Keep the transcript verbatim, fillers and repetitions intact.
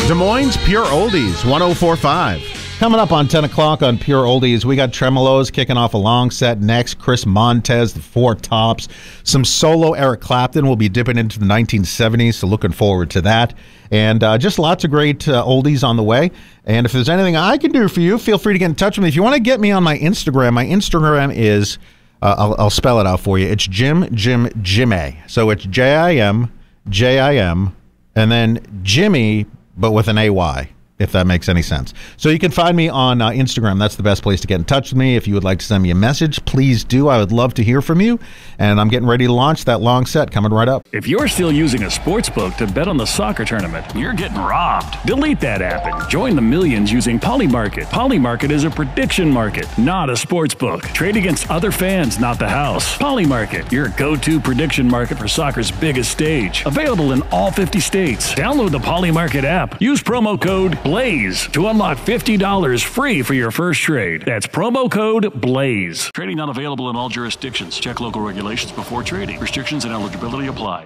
Des Moines Pure Oldies, one oh four point five. Coming up on ten o'clock on Pure Oldies, we got Tremolos kicking off a long set next. Chris Montez, the Four Tops. Some solo Eric Clapton. We'll be dipping into the nineteen seventies, so looking forward to that. And uh, just lots of great uh, oldies on the way. And if there's anything I can do for you, feel free to get in touch with me. If you want to get me on my Instagram, my Instagram is, uh, I'll, I'll spell it out for you. It's Jim, Jim, Jimmy. So it's J I M, J I M, and then Jimmy, but with an A Y, if that makes any sense. So you can find me on uh, Instagram. That's the best place to get in touch with me. If you would like to send me a message, please do. I would love to hear from you. And I'm getting ready to launch that long set coming right up. If you're still using a sports book to bet on the soccer tournament, you're getting robbed. Delete that app and join the millions using Polymarket. Polymarket is a prediction market, not a sports book. Trade against other fans, not the house. Polymarket, your go-to prediction market for soccer's biggest stage. Available in all fifty states. Download the Polymarket app. Use promo code BLAZE to unlock fifty dollars free for your first trade. That's promo code BLAZE. Trading not available in all jurisdictions. Check local regulations before trading. Restrictions and eligibility apply.